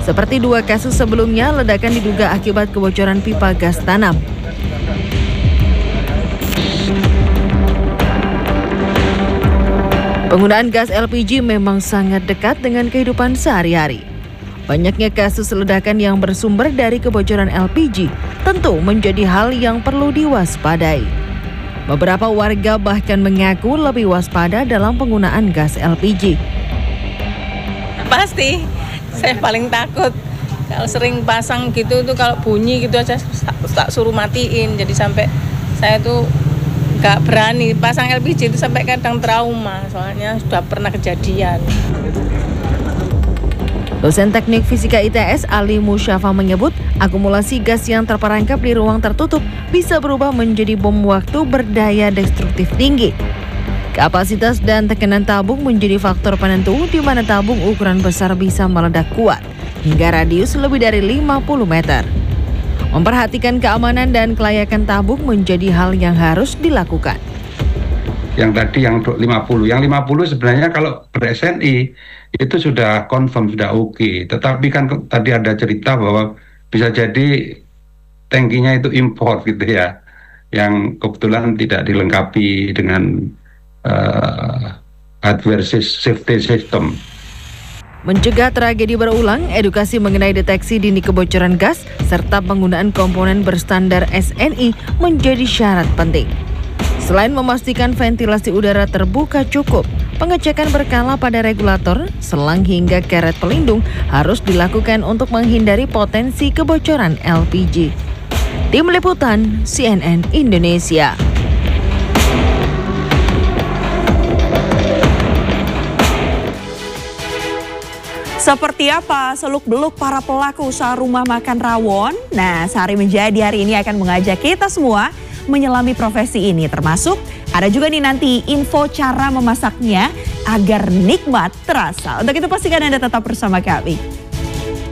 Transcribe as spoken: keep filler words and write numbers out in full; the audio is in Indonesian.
Seperti dua kasus sebelumnya, ledakan diduga akibat kebocoran pipa gas tanam. Penggunaan gas L P G memang sangat dekat dengan kehidupan sehari-hari. Banyaknya kasus ledakan yang bersumber dari kebocoran L P G tentu menjadi hal yang perlu diwaspadai. Beberapa warga bahkan mengaku lebih waspada dalam penggunaan gas L P G. Pasti, saya paling takut. Kalau sering pasang gitu tuh kalau bunyi gitu aja tak suruh matiin. Jadi sampai saya tuh gak berani pasang L P G itu sampai kadang trauma. Soalnya sudah pernah kejadian. Dosen Teknik Fisika I T S Ali Musyafa menyebut akumulasi gas yang terperangkap di ruang tertutup bisa berubah menjadi bom waktu berdaya destruktif tinggi. Kapasitas dan tekanan tabung menjadi faktor penentu di mana tabung ukuran besar bisa meledak kuat hingga radius lebih dari lima puluh meter. Memperhatikan keamanan dan kelayakan tabung menjadi hal yang harus dilakukan. Yang tadi yang lima puluh, yang lima puluh sebenarnya kalau ber-S N I itu sudah confirm, sudah oke. Okay. Tetapi kan tadi ada cerita bahwa bisa jadi tangkinya itu import gitu ya, yang kebetulan tidak dilengkapi dengan uh, hardware safety system. Mencegah tragedi berulang, edukasi mengenai deteksi dini kebocoran gas serta penggunaan komponen berstandar S N I menjadi syarat penting. Selain memastikan ventilasi udara terbuka cukup, pengecekan berkala pada regulator, selang hingga karet pelindung harus dilakukan untuk menghindari potensi kebocoran L P G. Tim Liputan C N N Indonesia. Seperti apa seluk-beluk para pelaku usaha rumah makan rawon? Nah, Sehari Menjadi hari ini akan mengajak kita semua menyelami profesi ini, termasuk ada juga nih nanti info cara memasaknya agar nikmat terasa. Untuk itu pastikan Anda tetap bersama kami.